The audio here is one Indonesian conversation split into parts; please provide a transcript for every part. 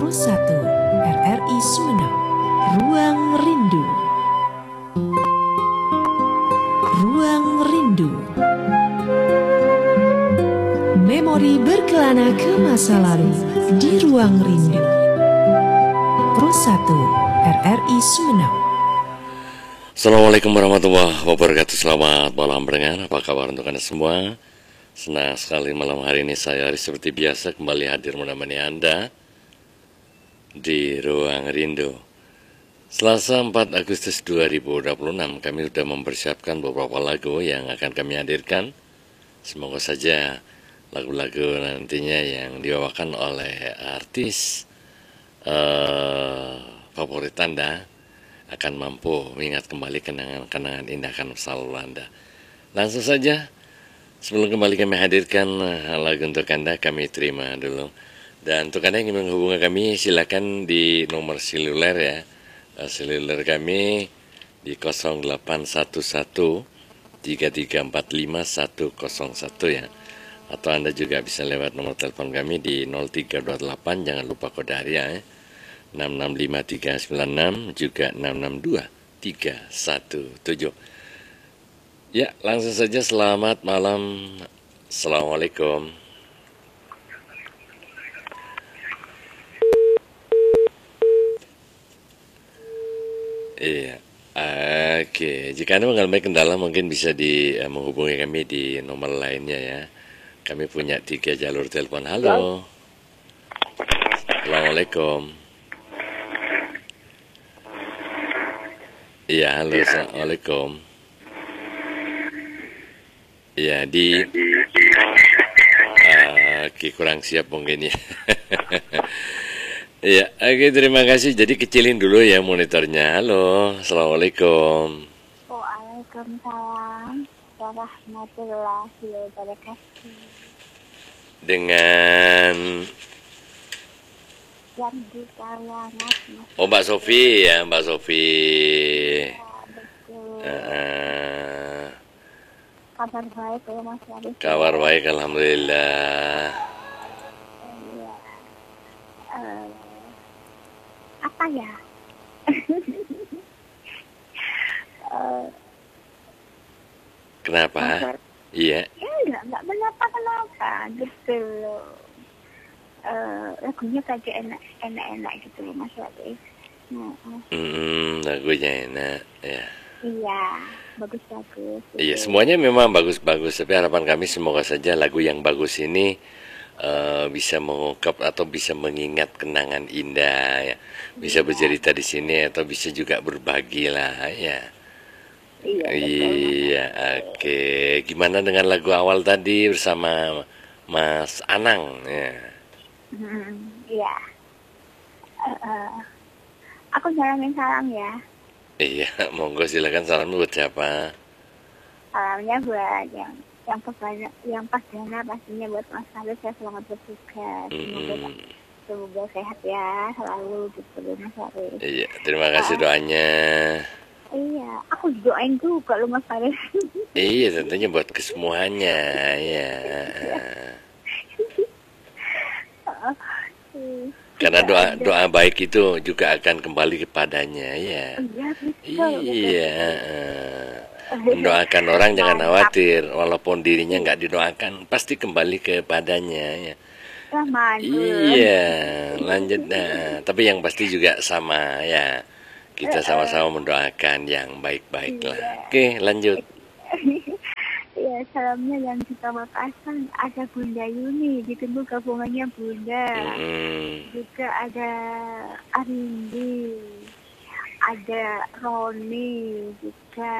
Pro 1 RRI Sumeneb. Ruang Rindu. Ruang Rindu. Memori berkelana ke masa lalu di Ruang Rindu. Pro 1 RRI Sumeneb. Assalamualaikum warahmatullahi wabarakatuh. Selamat malam pendengar. Apa kabar untuk Anda semua? Senang sekali malam hari ini saya seperti biasa kembali hadir menemani Anda di Ruang Rindu. Selasa 4 Agustus 2026 kami sudah mempersiapkan beberapa lagu yang akan kami hadirkan. Semoga saja lagu-lagu nantinya yang dibawakan oleh artis favorit Anda akan mampu mengingat kembali kenangan-kenangan indah kan selalu Anda. Langsung saja, sebelum kembali kami hadirkan lagu untuk Anda, kami terima dulu. Dan untuk Anda yang ingin menghubungi kami, silakan di nomor seluler ya. Seluler kami di 0811 3345 101 ya. Atau Anda juga bisa lewat nomor telepon kami di 0328, jangan lupa kode area ya. 665396 juga 662317. Ya, langsung saja selamat malam. Assalamualaikum. Iya. Oke, jika Anda mengalami kendala mungkin bisa menghubungi kami di nomor lainnya ya. Kami punya 3 jalur telepon. Halo. Assalamualaikum. Iya, halo, assalamualaikum. Iya, kurang siap mungkin ya. Iya, oke, terima kasih. Jadi kecilin dulu ya monitornya. Halo, assalamualaikum. Waalaikumsalam warahmatullahi wabarakatuh. Dengan Yang dikawangat Mas. Oh, Mbak Sofi ya, Mbak Sofi. Ya, betul. Kabar baik ya Mas Haris. Kabar baik, alhamdulillah. Iya. Apa ya? Kenapa? Iya. Ya enggak kenapa gitu loh. Lagunya kayak enak-enak gitu loh Mas Haris. Lagunya enak ya. Iya, bagus-bagus. Iya, semuanya memang bagus-bagus. Tapi harapan kami semoga saja lagu yang bagus ini bisa mengungkap atau bisa mengingat kenangan indah ya. Bisa bercerita di sini atau bisa juga berbagi lah ya. Iya, oke. Gimana dengan lagu awal tadi bersama Mas Anang ya? Iya. Aku nyalamin salam ya. Iya, monggo silakan salamnya buat siapa? Salamnya buat yang perdana pastinya buat Mas Haris ya, selamat bertugas. Semoga sehat ya selalu gitu Mas Haris. Iya, terima kasih doanya. Iya, aku doain juga lo Mas Haris. Iya, tentunya buat kesemuanya ya. Karena doa baik itu juga akan kembali kepadanya ya. Iya. Mendoakan orang jangan khawatir, walaupun dirinya nggak didoakan pasti kembali kepadanya ya. Iya, lanjut. Nah, tapi yang pasti juga sama ya. Kita sama-sama mendoakan yang baik-baik lah. Oke, lanjut. Ya, salamnya yang di Pamekasan ada Bunda Yuni, ditunggu gabungannya Bunda. Juga ada Arindi, ada Roni, juga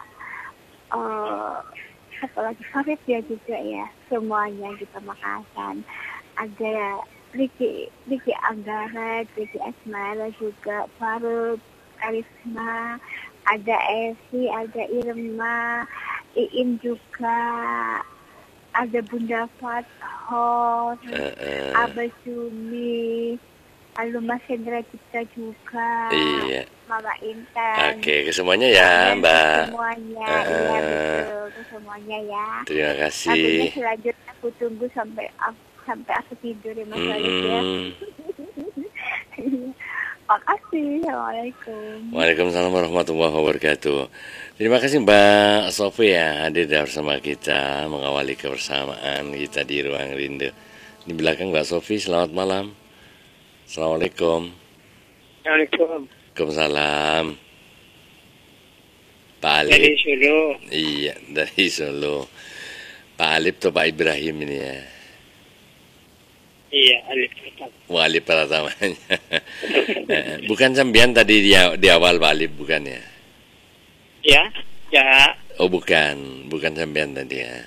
apa lagi Farid ya juga ya, semuanya di Pamekasan. Ada Riki Anggara, Riki Asmara juga, Faruk, Karisma, ada Esi, ada Irma, Iin juga, ada Bunda Fathor, Abah Sumi, lalu Mas Hendra Cipta juga, iya. Mama Intan. Oke, kesemuanya ya Mbak. Semuanya, iya betul, kesemuanya ya. Terima kasih. Akhirnya selanjutnya aku tunggu sampai aku tidur ya Mas Haris ya. Makasih. Assalamualaikum. Waalaikumsalam warahmatullahi wabarakatuh. Terima kasih Mbak Sofi ya hadir bersama kita mengawali kebersamaan kita di Ruang Rindu. Di belakang Mbak Sofi, selamat malam. Assalamualaikum. Waalaikumsalam. Pak Alip. Dari Solo. Iya, dari Solo. Pak Alip atau Pak Ibrahim ini ya? Iya, Alif Pratama. Alip Pratamanya. Bukan sambian tadi di awal Pak Alip, bukan ya? Ya, ya. Oh bukan sambian tadi ya?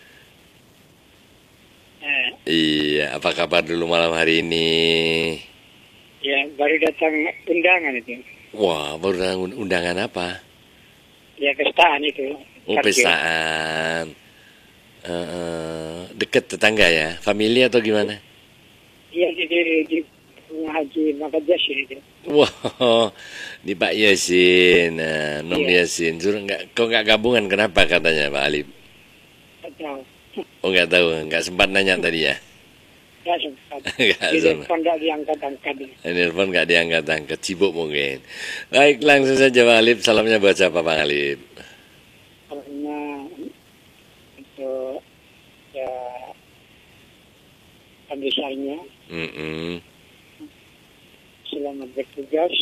Iya, apa kabar dulu malam hari ini? Ya, baru datang undangan itu. Wah, baru datang undangan apa? Ya, pestaan itu. Oh, pestaan. Deket tetangga ya? Famili atau gimana? Iya, di Haji Makajas itu. Wah, di Pak Yasin, Nom Iya. Yasin. Kok nggak gabungan? Kenapa katanya Pak Alip? Nggak tahu. Oh nggak tahu, nggak sempat nanya tadi ya? Nggak sempat. Nggak Di sempat. telepon nggak diangkat-angkat. Telepon nggak diangkat-angkat, sibuk mungkin. Baik, langsung saja Pak Alip. Salamnya buat siapa Pak Alip? Karena untuk ya pembesarnya Mm-mm. selamat bertugas.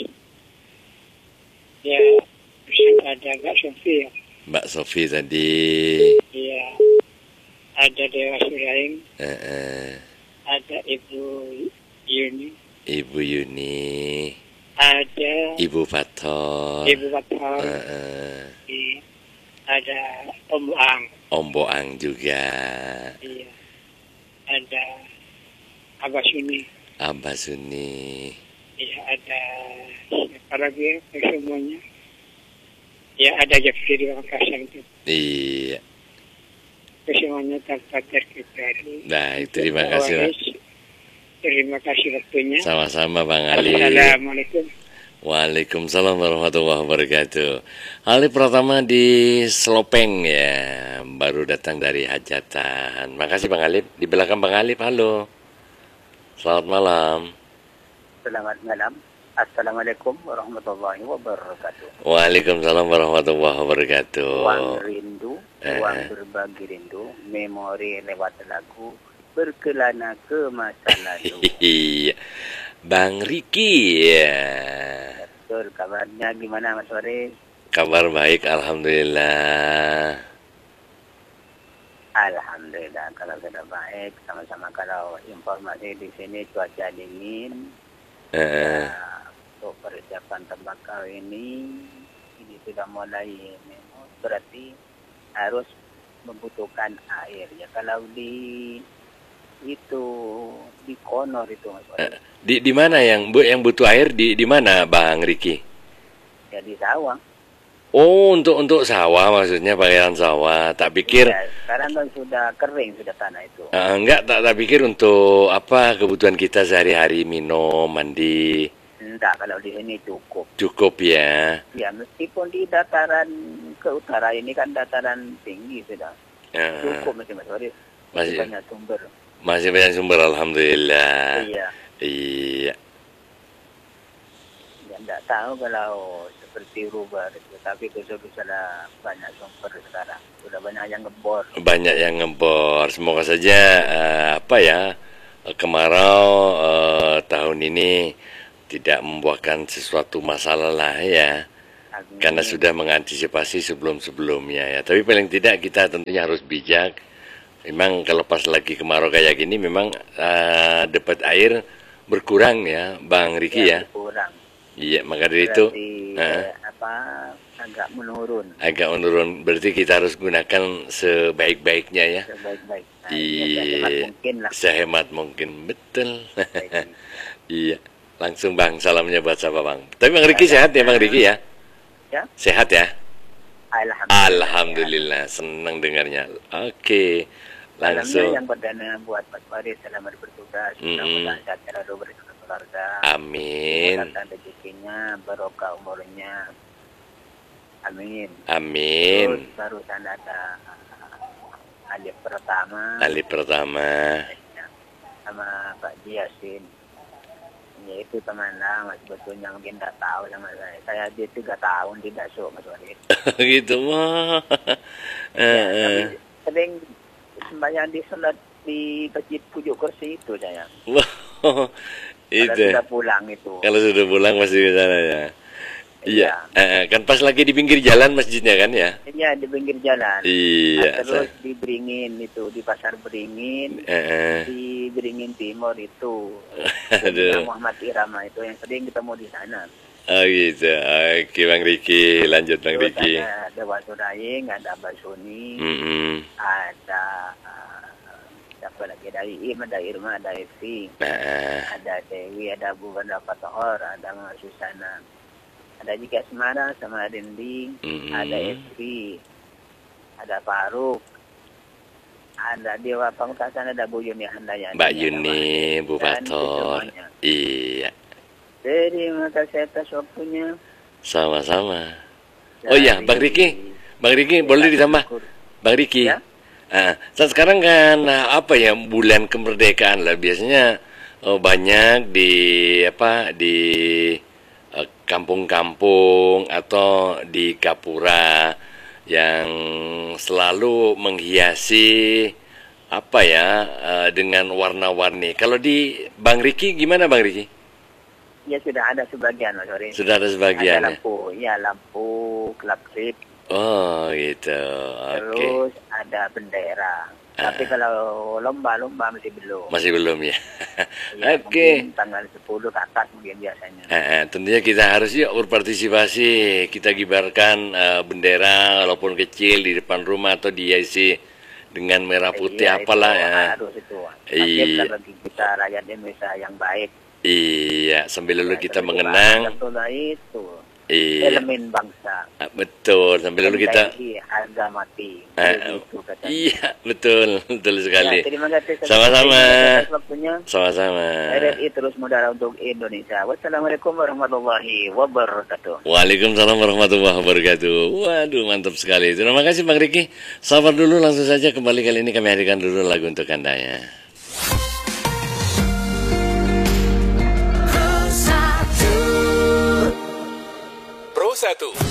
Ya, ada Kak Sofi ya. Mbak Sofi tadi. Iya. Ada Dewa Suraing. Ada Ibu Yuni. Ibu Yuni. Ada Ibu Fathor. Ibu Batal. Ada Om Ang. Om Boang juga. Iya. Ada Abah Suni. Abah Suni. Iya, ada siapa lagi ya, semuanya. Ya, ada Jeffrey di Makassar itu. Iya. Semuanya tanpa terkecuali. Nah, terima kasih Pak. Terima kasih waktunya. Sama-sama Bang Ali. Assalamualaikum. Waalaikumsalam warahmatullahi wabarakatuh. Ali pertama di Selopeng ya, baru datang dari hajatan. Makasih Bang Alip. Di belakang Bang Alip, halo. Selamat malam. Selamat malam. Assalamualaikum warahmatullahi wabarakatuh. Waalaikumsalam warahmatullahi wabarakatuh. Ruang rindu, ruang berbagi rindu, memori lewat lagu, berkelana ke masa lalu. Iya. Bang Riki ya. Betul, kabarnya gimana Mas Waris? Kabar baik, alhamdulillah. Alhamdulillah kalau sudah baik, sama-sama kalau informasi di sini cuaca dingin. Untuk persiapan tembakau ini sudah mulai berarti harus membutuhkan air ya. Kalau di Konor itu Mas Waris. Di mana yang butuh air di mana Bang Riki? Ya di sawah. Oh, untuk sawah maksudnya pagaian sawah. Tak pikir Ya, sekarang kan sudah kering sudah tanah itu. enggak tak pikir untuk apa kebutuhan kita sehari-hari minum, mandi. Enggak, kalau di sini cukup. Cukup ya. Ya, meskipun di dataran ke utara ini kan dataran tinggi sudah. Cukup Mas Waris. Masih Banyak sumber. masih banyak sumber alhamdulillah. Iya. Iya. Ya, enggak tahu kalau seperti rubah itu, tapi sudah banyak sumber sekarang. Sudah banyak yang ngebor. Banyak yang ngebor. Semoga saja kemarau tahun ini tidak membuahkan sesuatu masalah lah ya. Amin. Karena sudah mengantisipasi sebelum-sebelumnya ya. Tapi paling tidak kita tentunya harus bijak. Memang kalau pas lagi kemarau kayak gini memang dapat air berkurang ya, Bang Riki ya. Kurang. Iya, maka dari itu agak menurun. Agak menurun. Berarti kita harus gunakan sebaik-baiknya ya. Sebaik-baik. Nah, Iya. mungkin lah. Sehemat mungkin, betul. Iya. Langsung Bang, salamnya buat siapa Bang? Tapi Bang Riki sehat ya Bang Riki ya? Ya. Sehat ya? Alhamdulillah. Alhamdulillah, senang dengarnya. Oke, langsung. Yang perdana buat Mas Faris, selamat bertugas. Mudah-mudahan sehat selalu bersama keluarga. Amin. Kesehatan rezekinya, barokah umurnya. Amin. Amin. Terus barusan ada Alif Pratama. Ali pertama. Sama Pak Yasin. Ya itu teman lama sebetulnya mungkin nggak tahu sama saya. Saya dia 3 tahun di Daso Mas Walid. Gitu mah. Ya, tapi sering sembahyang di sholat di masjid Pujuk Kursi itu saya. Wah, Kalau itu. sudah pulang itu. Kalau sudah pulang pasti ke sana ya. Iya, kan pas lagi di pinggir jalan masjidnya kan ya? Iya di pinggir jalan. Iya. Terus di Beringin itu di pasar Beringin, di Beringin Timur itu. Aduh. Muhammad Irama itu yang sering ketemu di sana. Oh gitu. Oke Bang Riki, lanjut Bang Terus Riki. ada Wasuraing, ada Basuni, Mm-mm. ada siapa lagi, ada Iim, ada Irma, ada Evi, ada Dewi, ada Bu Banda Fatahor, ada Mama Susana. Ada juga Semara sama Dendi, ada Evi, ada Faruk, ada Dewa Pamekasan, ada Bu Yuni Handayani. Mbak Yuni, Bu Dan Fator. semuanya. Iya. Terima kasih atas waktunya. Sama-sama. Oh iya, Bang Riki boleh ditambah. Bang Riki. Ya? Sekarang kan apa ya, bulan kemerdekaan lah biasanya banyak di kampung-kampung atau di Gapura yang selalu menghiasi dengan warna-warni. Kalau di Bang Riki gimana Bang Riki? Ya sudah ada sebagian Mas Ori. Sudah ada sebagian. Ada lampu klap-klip. Oh gitu. Oke. Terus ada bendera. Tapi kalau lomba-lomba masih belum. Masih belum ya. Ya, Oke. mungkin tanggal 10 ke atas mungkin biasanya. Tentunya kita harus berpartisipasi. Kita gibarkan bendera walaupun kecil di depan rumah atau dihiasi dengan merah putih apalah itu ya. Harus itu. Iya. Bagi kita rakyat Indonesia yang baik. Iya, sambil lalu kita Terus mengenang. Tentunya itu. Iya. Elemen bangsa. Betul, sambil lalu kita harga mati. Itu katanya. iya, betul sekali. Ya, terima kasih. Sama-sama. Atas waktunya. Sama-sama. RRI terus modal untuk Indonesia. Wassalamualaikum warahmatullahi wabarakatuh. Waalaikumsalam warahmatullahi wabarakatuh. Waduh, mantap sekali. Terima kasih Bang Riki. Sabar dulu, langsung saja kembali kali ini kami hadirkan dulu lagu untuk Anda ya. Pro 1